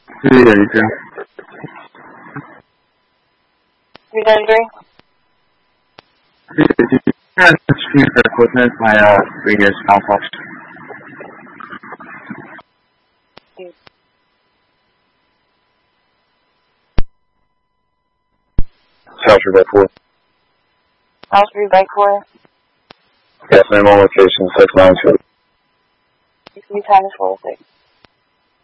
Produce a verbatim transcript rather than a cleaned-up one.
three thirty-two. three thirty-three? three thirty-two. I'm asking for equipment, my uh, previous complex. House three by four. House three by four? Yes, ma'am, on location, six nine two. Three times four six.